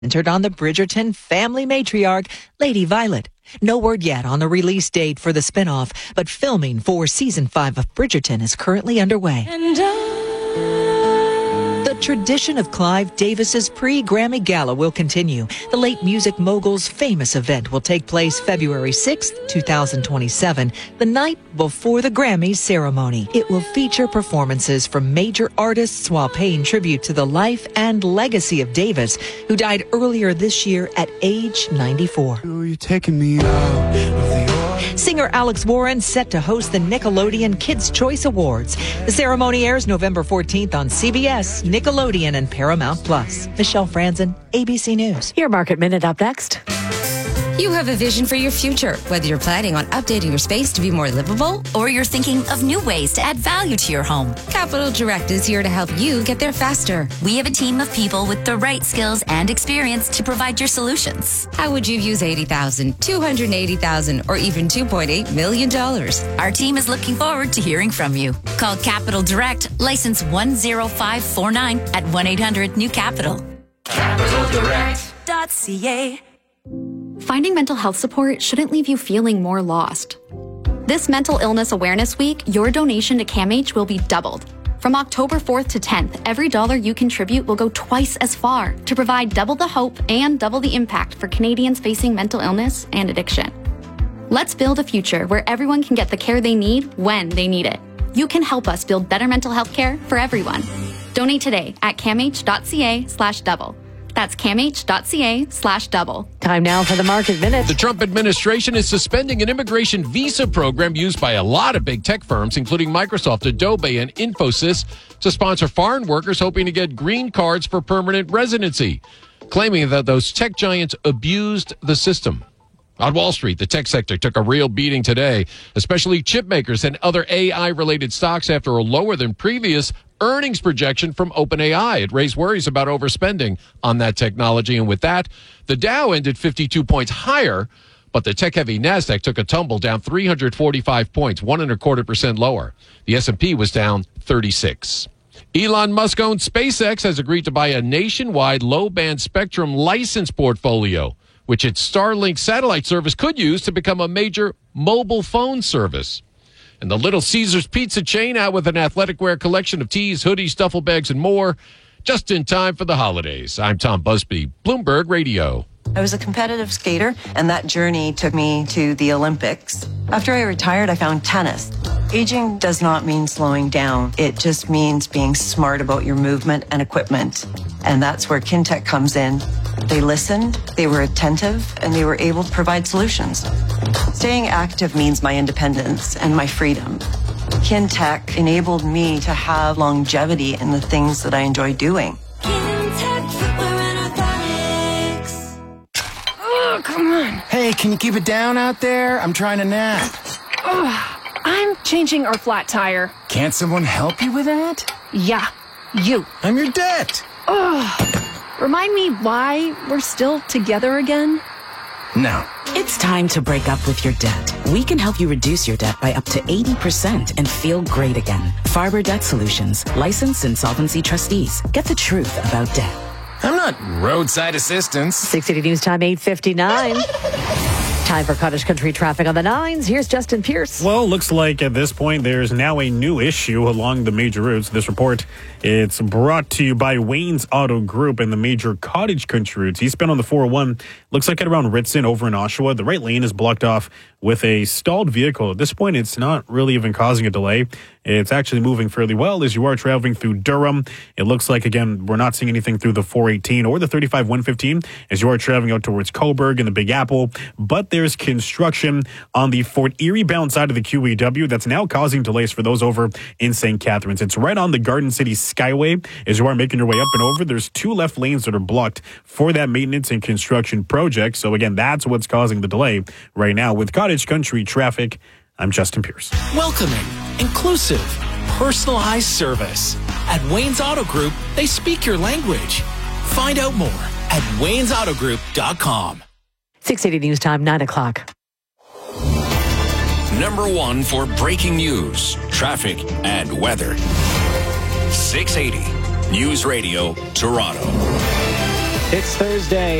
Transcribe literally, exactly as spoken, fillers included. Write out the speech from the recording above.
Centered on the Bridgerton family matriarch, Lady Violet. No word yet on the release date for the spinoff, but filming for season five of Bridgerton is currently underway. And the tradition of Clive Davis's pre-Grammy Gala will continue. The late music mogul's famous event will take place February sixth, twenty twenty-seven, the night before the Grammys ceremony. It will feature performances from major artists while paying tribute to the life and legacy of Davis, who died earlier this year at age ninety-four. You're taking me out of the Singer Alex Warren set to host the Nickelodeon Kids' Choice Awards. The ceremony airs November fourteenth on C B S, Nickelodeon, and Paramount Plus. Michelle Franzen, A B C News. Your Market Minute up next. You have a vision for your future, whether you're planning on updating your space to be more livable or you're thinking of new ways to add value to your home. Capital Direct is here to help you get there faster. We have a team of people with the right skills and experience to provide your solutions. How would you use eighty thousand dollars, two hundred eighty thousand dollars, or even two point eight million dollars? Our team is looking forward to hearing from you. Call Capital Direct, license one zero five four nine at one eight hundred new capital. capital direct dot c a. Finding mental health support shouldn't leave you feeling more lost. This Mental Illness Awareness Week, your donation to CAMH will be doubled. From October fourth to tenth, every dollar you contribute will go twice as far to provide double the hope and double the impact for Canadians facing mental illness and addiction. Let's build a future where everyone can get the care they need when they need it. You can help us build better mental health care for everyone. Donate today at camh.ca slash double. That's camh.ca slash double. Time now for the Market Minute. The Trump administration is suspending an immigration visa program used by a lot of big tech firms, including Microsoft, Adobe, and Infosys, to sponsor foreign workers hoping to get green cards for permanent residency, claiming that those tech giants abused the system. On Wall Street, the tech sector took a real beating today, especially chip makers and other A I-related stocks after a lower than previous earnings projection from OpenAI. It raised worries about overspending on that technology. And with that, the Dow ended fifty-two points higher, but the tech-heavy NASDAQ took a tumble down three hundred forty-five points, one and a quarter percent lower. The S and P was down thirty-six. Elon Musk-owned SpaceX has agreed to buy a nationwide low-band spectrum license portfolio, which its Starlink satellite service could use to become a major mobile phone service. And the Little Caesars pizza chain out with an athletic wear collection of tees, hoodies, duffel bags, and more, just in time for the holidays. I'm Tom Busby, Bloomberg Radio. I was a competitive skater, and that journey took me to the Olympics. After I retired, I found tennis. Aging does not mean slowing down. It just means being smart about your movement and equipment. And that's where Kintec comes in. They listened, they were attentive, and they were able to provide solutions. Staying active means my independence and my freedom. Kintec enabled me to have longevity in the things that I enjoy doing. Kintec Footwear and Orthotics. Oh, come on. Hey, can you keep it down out there? I'm trying to nap. Oh, I'm changing our flat tire. Can't someone help you with that? Yeah, you. I'm your debt. Oh. Remind me why we're still together again? No. It's time to break up with your debt. We can help you reduce your debt by up to eighty percent and feel great again. Farber Debt Solutions, licensed insolvency trustees. Get the truth about debt. I'm not roadside assistance. six eighty News Time, eight fifty-nine. Time for Cottage Country traffic on the nines. Here's Justin Pierce. Well, looks like at this point there's now a new issue along the major routes. This report, it's brought to you by Wayne's Auto Group and the major Cottage Country routes. Eastbound on the four oh one, looks like at around Ritson over in Oshawa. The right lane is blocked off with a stalled vehicle. At this point, it's not really even causing a delay. It's actually moving fairly well as you are traveling through Durham. It looks like, again, we're not seeing anything through the four eighteen or the thirty-five one fifteen as you are traveling out towards Cobourg and the Big Apple. But there's construction on the Fort Erie bound side of the Q E W that's now causing delays for those over in Saint Catharines. It's right on the Garden City Skyway as you are making your way up and over. There's two left lanes that are blocked for that maintenance and construction project. So, again, that's what's causing the delay right now with Cottage Country traffic. I'm Justin Pierce. Welcoming, inclusive, personalized service. At Wayne's Auto Group, they speak your language. Find out more at waynes auto group dot com. six eighty News Time, nine o'clock. Number one for breaking news, traffic, and weather. six eighty News Radio, Toronto. It's Thursday.